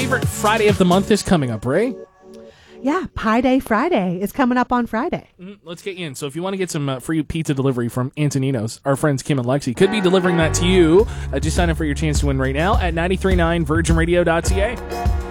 favorite Friday of the month is coming up, Ray. Yeah, Pie Day Friday is coming up on Friday. Let's get you in. So if you want to get some free pizza delivery from Antonino's, our friends Kim and Lexi could be delivering that to you. Just sign up for your chance to win right now at 939virginradio.ca.